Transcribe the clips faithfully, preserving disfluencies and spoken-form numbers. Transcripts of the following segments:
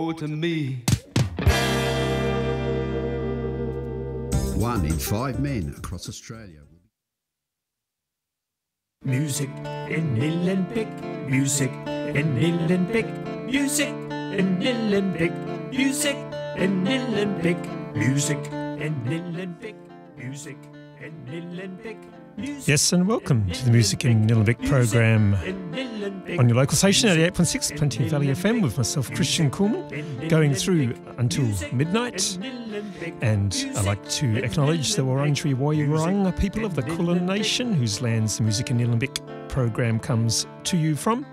more to me. One in five men across Australia. Music in Olympic, music in Olympic, music in Olympic, music in Olympic, music in Olympic, music in Olympic. Yes, and welcome to the Music in Olympic program on your local station, eighty-eight point six Plenty Valley F M, with myself, Christian Coolman, going through until midnight. And I'd like to acknowledge the Wurundjeri Woiwurrung people of the Kulin Nation, whose lands the Music in Olympic program comes to you from.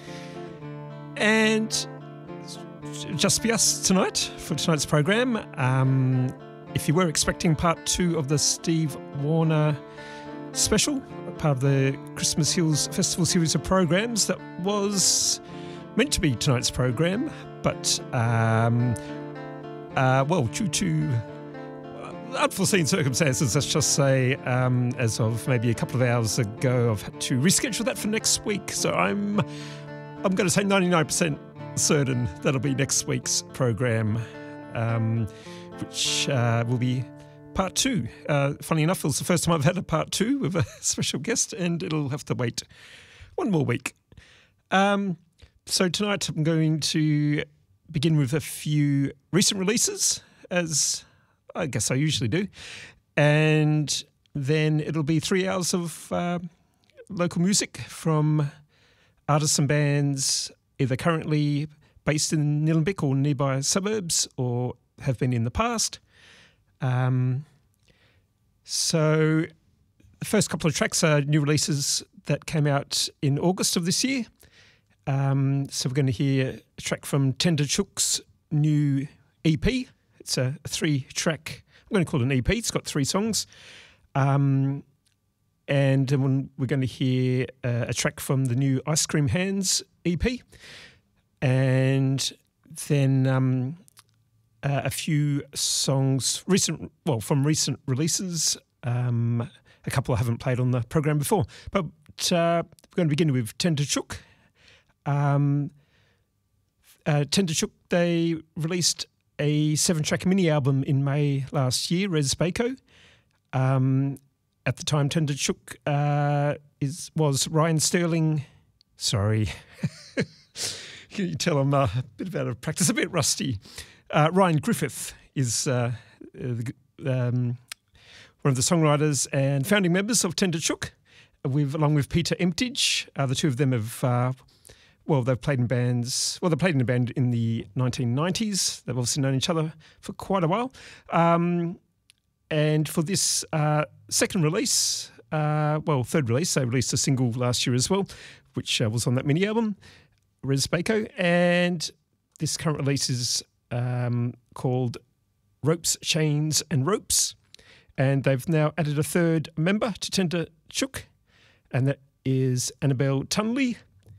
And just be us tonight for tonight's program. Um, if you were expecting part two of the Steve Warner special, part of the Christmas Hills Festival series of programs that was meant to be tonight's program, but um, uh, well, due to unforeseen circumstances, let's just say, um, as of maybe a couple of hours ago, I've had to reschedule that for next week. So I'm I'm going to say ninety-nine percent certain that'll be next week's program, um, which uh, will be part two. Uh, funny enough, it was the first time I've had a part two with a special guest, and it'll have to wait one more week. Um, so tonight I'm going to begin with a few recent releases, as I guess I usually do, and then it'll be three hours of uh, local music from artists and bands either currently based in Nillumbik or nearby suburbs, or have been in the past. Um, so the first couple of tracks are new releases that came out in August of this year. Um, so we're going to hear a track from Tender Chook's new E P. It's a, a three-track, I'm going to call it an E P. It's got three songs. Um, and then we're going to hear uh, a track from the new Ice Cream Hands E P. And then um, uh, a few songs recent, well, from recent releases. Um, a couple I haven't played on the program before. But uh, we're going to begin with Tender Chook. Um, uh, Tender Chook, they released a seven-track mini-album in May last year, Res Bako. Um, at the time, Tender Chook uh, is, was Ryan Sterling. Sorry. Can you tell I'm uh, a bit out of practice, a bit rusty. Uh, Ryan Griffith is uh, uh, um, one of the songwriters and founding members of Tender Chook, with, along with Peter Emptage. Uh, the two of them have... Uh, Well, they've played in bands. Well, they played in a band in the nineteen nineties. They've obviously known each other for quite a while. Um, and for this uh, second release, uh, well, third release, they released a single last year as well, which uh, was on that mini album, Res Bako. And this current release is um, called Ropes, Chains and Ropes. And they've now added a third member to Tender Chook, and that is Annabelle Tunley.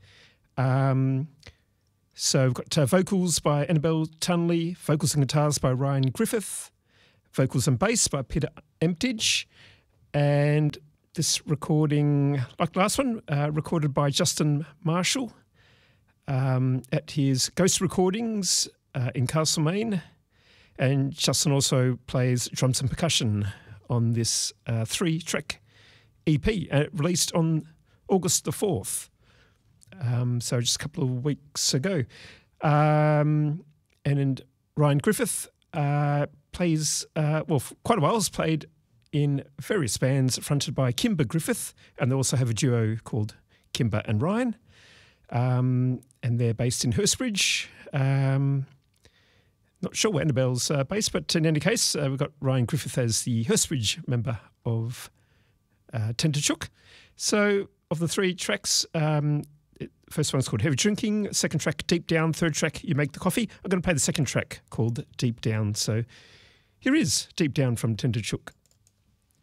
Um, so we've got uh, vocals by Annabelle Tunley, vocals and guitars by Ryan Griffith, vocals and bass by Peter Emptage, and this recording, like the last one, uh, recorded by Justin Marshall um, at his Ghost Recordings uh, in Castlemaine. And Justin also plays drums and percussion on this uh, three-track E P, uh, released on August the fourth. Um, so just a couple of weeks ago. Um, and, and Ryan Griffith uh, plays, uh, well, for quite a while has played in various bands fronted by Kimber Griffith, and they also have a duo called Kimber and Ryan. Um, and they're based in Hurstbridge. Um, not sure where Annabelle's uh, based, but in any case, uh, we've got Ryan Griffith as the Hurstbridge member of uh, Tender Chook. So of the three tracks, um, It, first one's called Heavy Drinking, second track Deep Down, third track You Make the Coffee. I'm going to play the second track called Deep Down. So here is Deep Down from Tender Chook.